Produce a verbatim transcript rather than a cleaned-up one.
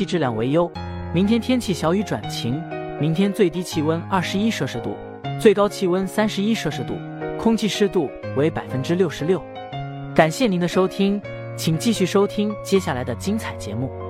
气质量为优。明天天气小雨转晴，明天最低气温二十一摄氏度，最高气温三十一摄氏度，空气湿度为百分之六十六。感谢您的收听，请继续收听接下来的精彩节目。